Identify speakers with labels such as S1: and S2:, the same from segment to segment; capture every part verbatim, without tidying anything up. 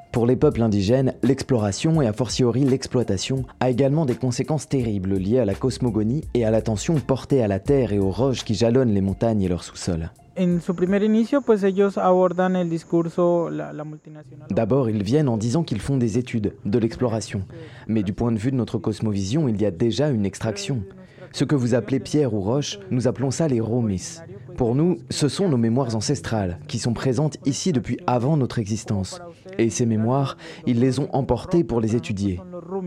S1: Pour les peuples indigènes, l'exploration et a fortiori l'exploitation a également des conséquences terribles liées à la cosmogonie et à l'attention portée à la terre et aux roches qui jalonnent les montagnes et leur sous-sol. D'abord, ils viennent en disant qu'ils font des études, de l'exploration. Mais du point de vue de notre cosmovision, il y a déjà une extraction. Ce que vous appelez pierre ou roche, nous appelons ça les romis. Pour nous, ce sont nos mémoires ancestrales, qui sont présentes ici depuis avant notre existence. Et ces mémoires, ils les ont emportées pour les étudier.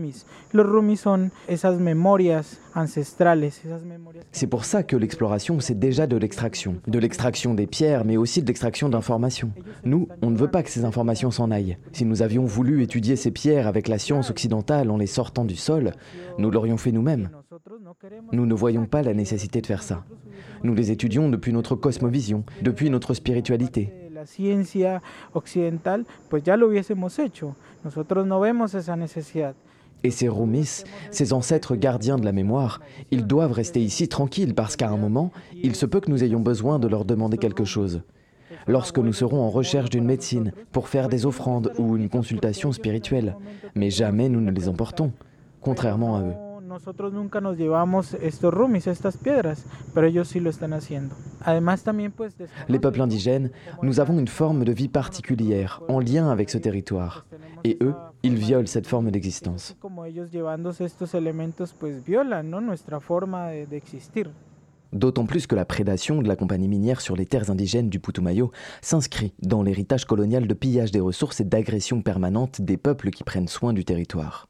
S1: C'est pour ça que l'exploration, c'est déjà de l'extraction. De l'extraction des pierres, mais aussi de l'extraction d'informations. Nous, on ne veut pas que ces informations s'en aillent. Si nous avions voulu étudier ces pierres avec la science occidentale en les sortant du sol, nous l'aurions fait nous-mêmes. Nous ne voyons pas la nécessité de faire ça. Nous les étudions depuis notre cosmovision, depuis notre spiritualité.
S2: La ciencia occidental, pues ya lo hubiésemos hecho. Nosotros no vemos esa necesidad.
S1: Et ces romis, ces ancêtres gardiens de la mémoire, ils doivent rester ici tranquilles parce qu'à un moment, il se peut que nous ayons besoin de leur demander quelque chose. Lorsque nous serons en recherche d'une médecine, pour faire des offrandes ou une consultation spirituelle. Mais jamais nous ne les emportons, contrairement à eux.
S2: Nosotros nunca nos llevamos estos rumis, estas piedras, pero ellos sí lo están haciendo. Además también pues
S1: Les peuples indigènes, nous avons une forme de vie particulière, en lien avec ce territoire. Et eux, ils violent cette forme d'existence.
S2: Como ellos llevándose estos elementos pues violan, ¿no?, nuestra forma de, de existir.
S1: D'autant plus que la prédation de la compagnie minière sur les terres indigènes du Putumayo s'inscrit dans l'héritage colonial de pillage des ressources et d'agression permanente des peuples qui prennent soin du territoire.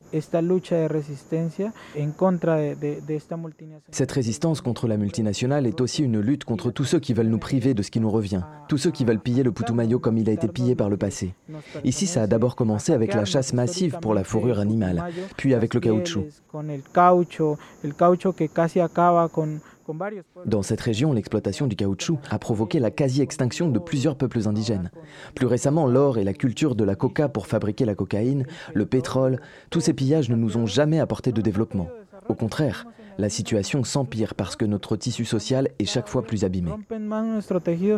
S1: Cette résistance contre la multinationale est aussi une lutte contre tous ceux qui veulent nous priver de ce qui nous revient, tous ceux qui veulent piller le Putumayo comme il a été pillé par le passé. Ici, ça a d'abord commencé avec la chasse massive pour la fourrure animale, puis avec le caoutchouc. Dans cette région, l'exploitation du caoutchouc a provoqué la quasi-extinction de plusieurs peuples indigènes. Plus récemment, l'or et la culture de la coca pour fabriquer la cocaïne, le pétrole, tous ces pillages ne nous ont jamais apporté de développement. Au contraire, la situation s'empire parce que notre tissu social est chaque fois plus abîmé.